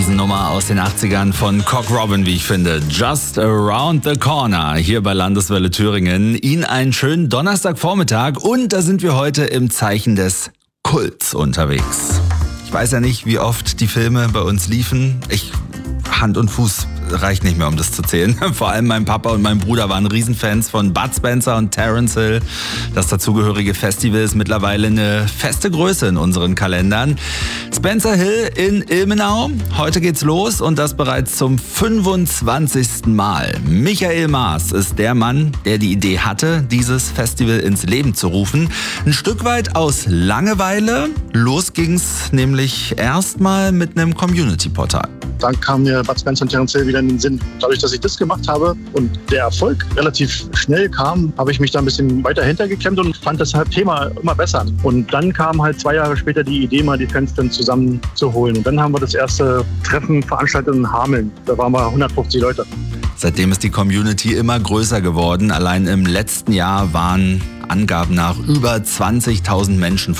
Riesennummer aus den 80ern von Cock Robin, wie ich finde. Just Around the Corner hier bei Landeswelle Thüringen. Ihnen einen schönen Donnerstagvormittag und da sind wir heute im Zeichen des Kults unterwegs. Ich weiß ja nicht, wie oft die Filme bei uns liefen. Hand und Fuß reicht nicht mehr, um das zu zählen. Vor allem mein Papa und mein Bruder waren Riesenfans von Bud Spencer und Terence Hill. Das dazugehörige Festival ist mittlerweile eine feste Größe in unseren Kalendern. Spencer Hill in Ilmenau. Heute geht's los und das bereits zum 25. Mal. Michael Maas ist der Mann, der die Idee hatte, dieses Festival ins Leben zu rufen. Ein Stück weit aus Langeweile. Los ging's nämlich erstmal mit einem Community-Portal. Dann kam mir Bud Spencer und Terence Hill wieder in den Sinn. Dadurch, dass ich das gemacht habe und der Erfolg relativ schnell kam, habe ich mich da ein bisschen weiter hintergeklemmt und fand das Thema immer besser. Und dann kam halt 2 Jahre später die Idee, mal die Fans dann zusammenzuholen. Und dann haben wir das erste Treffen veranstaltet in Hameln. Da waren wir 150 Leute. Seitdem ist die Community immer größer geworden. Allein im letzten Jahr waren Angaben nach über 20.000 Menschen